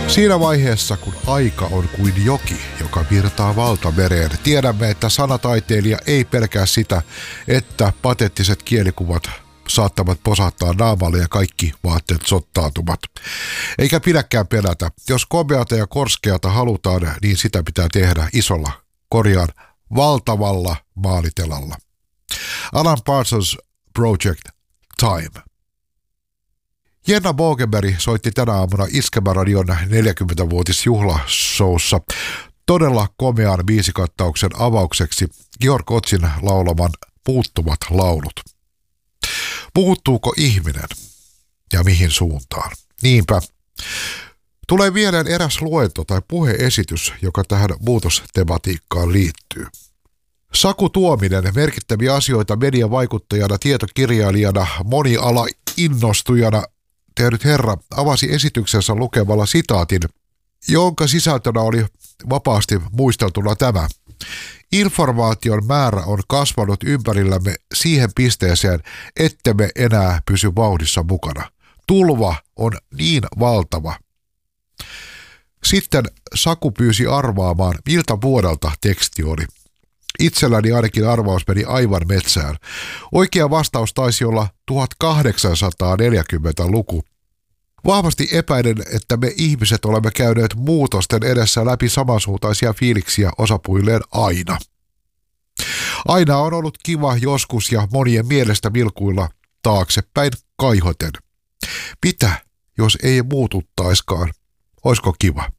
Siinä vaiheessa, kun aika on kuin joki, joka virtaa valtamereen, tiedämme, että sanataiteilija ei pelkää sitä, että patettiset kielikuvat saattavat posahtaa naamalle ja kaikki vaatteet sottaantumat. Eikä pidäkään pelätä. Jos komeata ja korskeata halutaan, niin sitä pitää tehdä isolla, valtavalla maalitelalla. Alan Parsons Project Time. Jenna Bogenberg soitti tänä aamuna Iskelmäradion 40-vuotisjuhlashowssa todella komean biisikattauksen avaukseksi Georg Otzin laulaman Puuttuvat laulut. Puuttuuko ihminen ja mihin suuntaan? Niinpä. Tulee mieleen eräs luento tai puheesitys, joka tähän muutostematiikkaan liittyy. Saku Tuominen, merkittäviä asioita mediavaikuttajana, tietokirjailijana, moniala-innostujana tehnyt herra, avasi esityksensä lukemalla sitaatin, jonka sisältönä oli vapaasti muisteltuna tämä. Informaation määrä on kasvanut ympärillämme siihen pisteeseen, ettemme enää pysy vauhdissa mukana. Tulva on niin valtava. Sitten Saku pyysi arvaamaan, miltä vuodelta teksti oli. Itselläni ainakin arvaus meni aivan metsään. Oikea vastaus taisi olla 1840-luku. Vahvasti epäilen, että me ihmiset olemme käyneet muutosten edessä läpi samansuuntaisia fiiliksiä osapuilleen aina. Aina on ollut kiva joskus ja monien mielestä vilkuilla taaksepäin kaihoten. Mitä, jos ei muututtaiskaan? Oisko kiva?